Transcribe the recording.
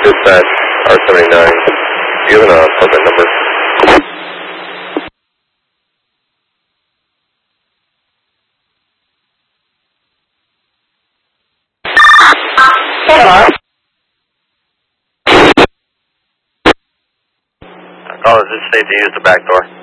Dispatch, R79. Do you have an appointment number? Hello. Call, is it safe to use the back door?